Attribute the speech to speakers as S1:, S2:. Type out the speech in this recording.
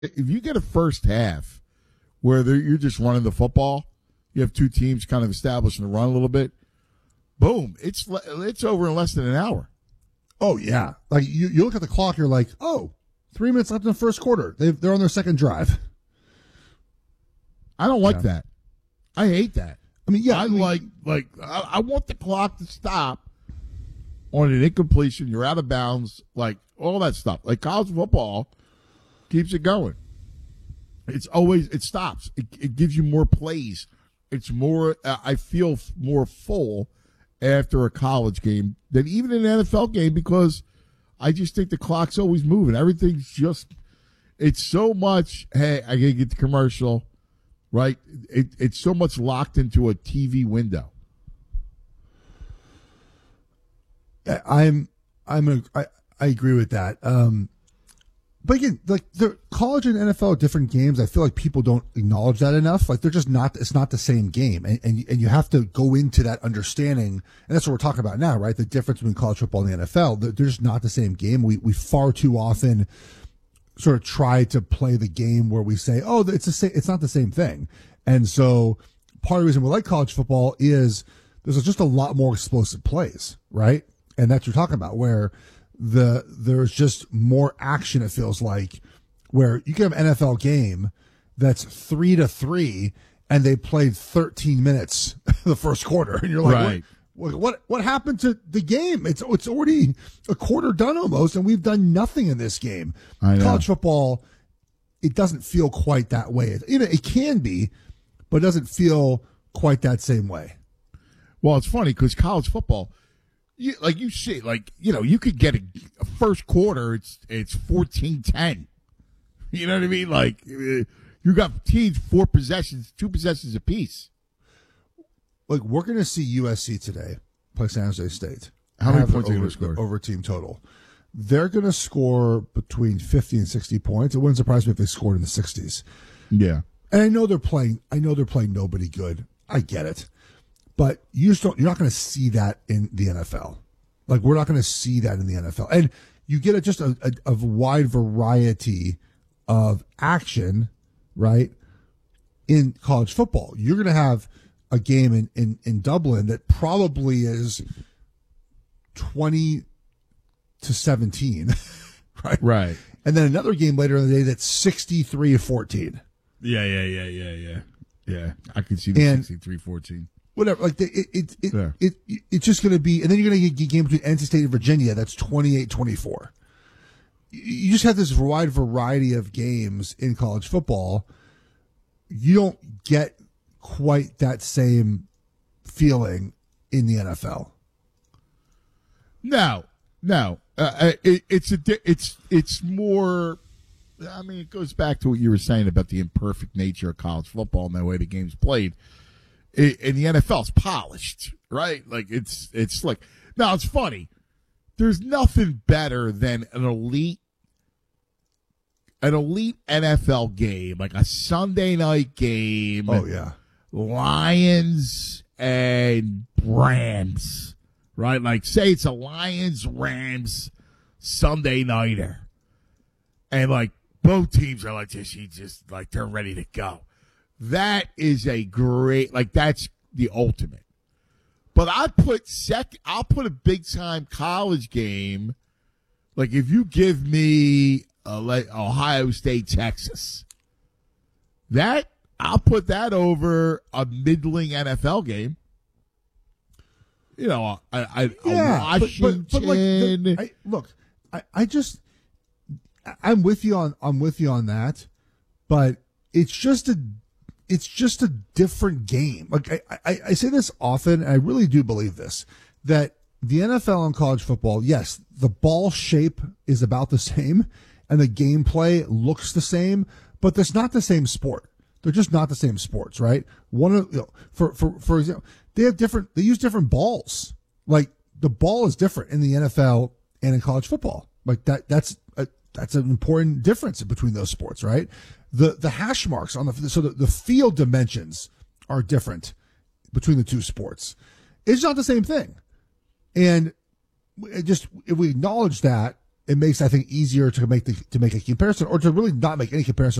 S1: if you get a first half where you're just running the football, you have two teams kind of establishing the run a little bit. Boom! It's over in less than an hour.
S2: Oh yeah, like you look at the clock, you're like, oh, 3 minutes left in the first quarter. They're on their second drive.
S1: I don't like that. I hate that.
S2: I mean, yeah,
S1: I want the clock to stop on an incompletion. You're out of bounds, like all that stuff. Like college football keeps it going. It stops. It gives you more plays. It's more. I feel more full after a college game than even an NFL game because I just think the clock's always moving. Everything's just. It's so much. Hey, I gotta get the commercial. Right, it's so much locked into a TV window.
S2: I agree with that. But again, like the college and NFL are different games. I feel like people don't acknowledge that enough. Like they're just not. It's not the same game, and you have to go into that understanding. And that's what we're talking about now, right? The difference between college football and the NFL. They're just not the same game. We far too often sort of try to play the game where we say, oh, it's not the same thing. And so part of the reason we like college football is there's just a lot more explosive plays, right? And that's what you're talking about, where there's just more action, it feels like, where you can have an NFL game that's 3-3 and they played 13 minutes the first quarter. And you're like,
S1: right.
S2: What happened to the game? It's already a quarter done almost, and we've done nothing in this game.
S1: I know.
S2: College football, it doesn't feel quite that way. It can be, but it doesn't feel quite that same way.
S1: Well, it's funny because college football, you could get a first quarter, it's 14-10. You know what I mean? Like, you got teams 4 possessions, 2 possessions apiece.
S2: Like, we're going to see USC today play San Jose State.
S1: How many points are they going to score?
S2: Over team total. They're going to score between 50 and 60 points. It wouldn't surprise me if they scored in the 60s.
S1: Yeah.
S2: And I know they're playing nobody good. I get it. But you're not going to see that in the NFL. Like, we're not going to see that in the NFL. And you get just a wide variety of action, right, in college football. You're going to have a game in Dublin that probably is 20-17, right?
S1: Right.
S2: And then another game later in the day that's 63-14.
S1: Yeah. I can see the 63-14.
S2: Whatever, like it's just going to be, and then you're going to get a game between NC State and Virginia that's 28-24. You just have this wide variety of games in college football. You don't get quite that same feeling in the NFL.
S1: No. It's more. I mean, it goes back to what you were saying about the imperfect nature of college football and the way the game's played. In the NFL, it's polished, right? Like it's slick. Now it's funny. There's nothing better than an elite NFL game, like a Sunday night game.
S2: Oh yeah.
S1: Lions and Rams, right? Like, say it's a Lions-Rams Sunday nighter, and like both teams are like just like they're ready to go. That is a great, like that's the ultimate. But I'll put a big time college game, like if you give me Ohio State, Texas, that. I'll put that over a middling NFL game. You know, Washington.
S2: But I'm with you on that, but it's just a different game. Like I say this often, and I really do believe this, that the NFL and college football, yes, the ball shape is about the same, and the gameplay looks the same, but it's not the same sport. They're just not the same sports, right? For example, they use different balls. Like the ball is different in the NFL and in college football. Like that's an important difference between those sports, right? The hash marks on the field dimensions are different between the two sports. It's not the same thing. And if we acknowledge that, it makes, I think, easier to make a comparison, or to really not make any comparison